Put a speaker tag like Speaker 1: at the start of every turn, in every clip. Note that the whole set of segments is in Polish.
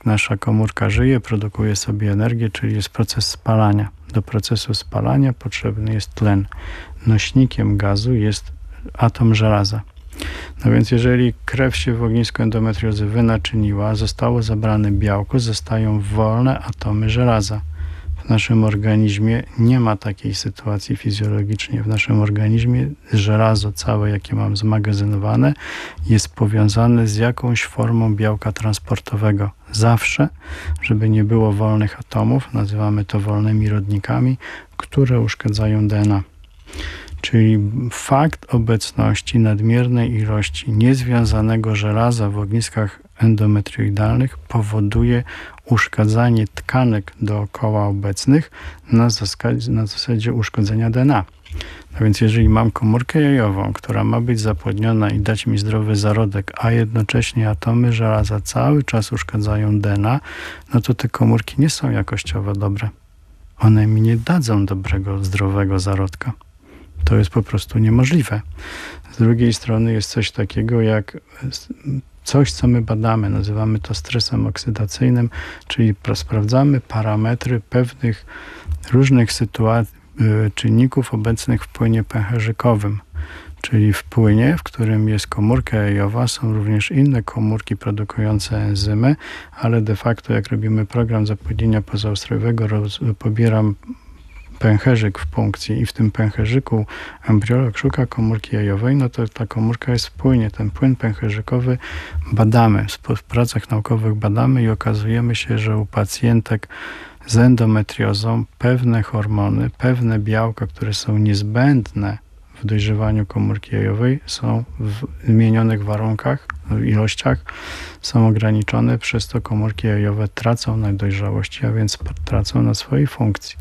Speaker 1: nasza komórka żyje, produkuje sobie energię, czyli jest proces spalania. Do procesu spalania potrzebny jest tlen. Nośnikiem gazu jest atom żelaza. No więc jeżeli krew się w ognisku endometriozy wynaczyniła, zostało zabrane białko, zostają wolne atomy żelaza. W naszym organizmie nie ma takiej sytuacji fizjologicznie. W naszym organizmie żelazo całe, jakie mam zmagazynowane, jest powiązane z jakąś formą białka transportowego. Zawsze, żeby nie było wolnych atomów, nazywamy to wolnymi rodnikami, które uszkadzają DNA. Czyli fakt obecności nadmiernej ilości niezwiązanego żelaza w ogniskach endometrioidalnych powoduje uszkadzanie tkanek dookoła obecnych na zasadzie uszkodzenia DNA. No więc jeżeli mam komórkę jajową, która ma być zapłodniona i dać mi zdrowy zarodek, a jednocześnie atomy żelaza cały czas uszkadzają DNA, no to te komórki nie są jakościowo dobre. One mi nie dadzą dobrego, zdrowego zarodka. To jest po prostu niemożliwe. Z drugiej strony jest coś takiego jak coś, co my badamy. Nazywamy to stresem oksydacyjnym, czyli sprawdzamy parametry pewnych różnych czynników obecnych w płynie pęcherzykowym. Czyli w płynie, w którym jest komórka jajowa, są również inne komórki produkujące enzymy, ale de facto jak robimy program zapłodnienia pozaustrojowego, pobieram pęcherzyk w punkcji i w tym pęcherzyku embriolog szuka komórki jajowej, no to ta komórka jest w płynie. Ten płyn pęcherzykowy badamy, w pracach naukowych badamy i okazujemy się, że u pacjentek z endometriozą pewne hormony, pewne białka, które są niezbędne w dojrzewaniu komórki jajowej, są w zmienionych warunkach, ilościach, są ograniczone, przez to komórki jajowe tracą na dojrzałości, a więc tracą na swojej funkcji.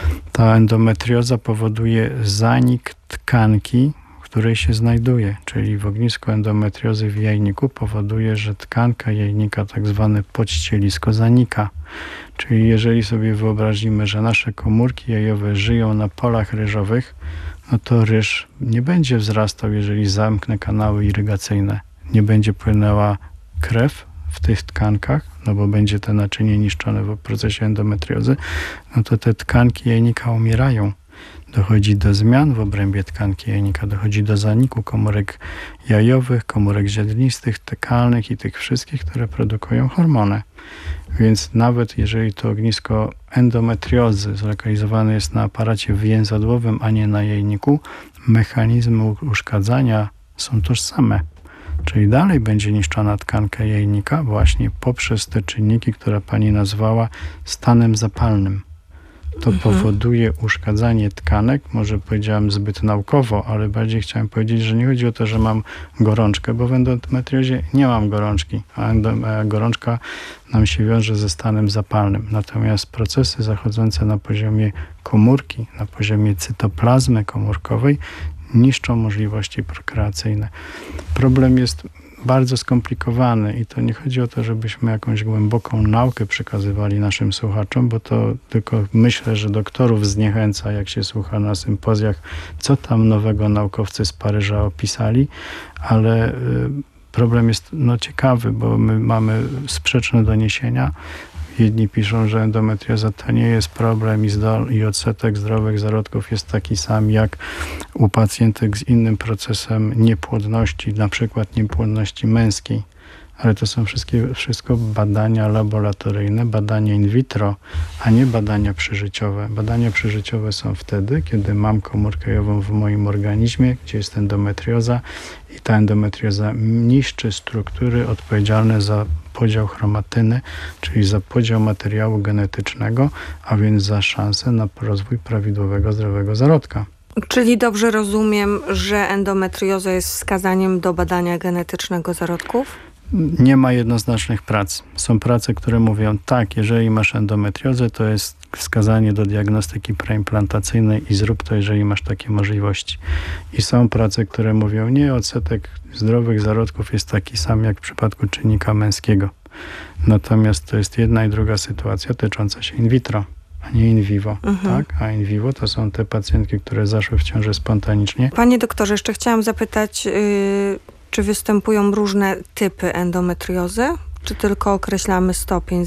Speaker 1: Ta endometrioza powoduje zanik tkanki, w której się znajduje, czyli w ognisku endometriozy w jajniku powoduje, że tkanka jajnika, tak zwane podścielisko, zanika. Czyli jeżeli sobie wyobrazimy, że nasze komórki jajowe żyją na polach ryżowych, no to ryż nie będzie wzrastał, jeżeli zamknę kanały irygacyjne. Nie będzie płynęła krew w tych tkankach, no bo będzie to naczynie niszczone w procesie endometriozy, no to te tkanki jajnika umierają. Dochodzi do zmian w obrębie tkanki jajnika, dochodzi do zaniku komórek jajowych, komórek ziarnistych, tekalnych i tych wszystkich, które produkują hormony. Więc nawet jeżeli to ognisko endometriozy zlokalizowane jest na aparacie więzadłowym, a nie na jajniku, mechanizmy uszkadzania są tożsame. Czyli dalej będzie niszczona tkanka jajnika właśnie poprzez te czynniki, które pani nazwała stanem zapalnym. To powoduje uszkadzanie tkanek, może powiedziałem zbyt naukowo, ale bardziej chciałem powiedzieć, że nie chodzi o to, że mam gorączkę, bo w endometriozie nie mam gorączki, a gorączka nam się wiąże ze stanem zapalnym. Natomiast procesy zachodzące na poziomie komórki, na poziomie cytoplazmy komórkowej niszczą możliwości prokreacyjne. Problem jest bardzo skomplikowany i to nie chodzi o to, żebyśmy jakąś głęboką naukę przekazywali naszym słuchaczom, bo to tylko myślę, że doktorów zniechęca, jak się słucha na sympozjach, co tam nowego naukowcy z Paryża opisali, ale problem jest ciekawy, bo my mamy sprzeczne doniesienia. Jedni piszą, że endometrioza to nie jest problem i odsetek zdrowych zarodków jest taki sam jak u pacjentek z innym procesem niepłodności, na przykład niepłodności męskiej. Ale to są wszystko badania laboratoryjne, badania in vitro, a nie badania przyżyciowe. Badania przyżyciowe są wtedy, kiedy mam komórkę jajową w moim organizmie, gdzie jest endometrioza i ta endometrioza niszczy struktury odpowiedzialne za podział chromatyny, czyli za podział materiału genetycznego, a więc za szansę na rozwój prawidłowego, zdrowego zarodka.
Speaker 2: Czyli dobrze rozumiem, że endometrioza jest wskazaniem do badania genetycznego zarodków?
Speaker 1: Nie ma jednoznacznych prac. Są prace, które mówią tak, jeżeli masz endometriozę, to jest wskazanie do diagnostyki preimplantacyjnej i zrób to, jeżeli masz takie możliwości. I są prace, które mówią nie, odsetek zdrowych zarodków jest taki sam jak w przypadku czynnika męskiego. Natomiast to jest jedna i druga sytuacja tycząca się in vitro, a nie in vivo. Tak? A in vivo to są te pacjentki, które zaszły w ciąży spontanicznie.
Speaker 2: Panie doktorze, jeszcze chciałam zapytać, czy występują różne typy endometriozy, czy tylko określamy stopień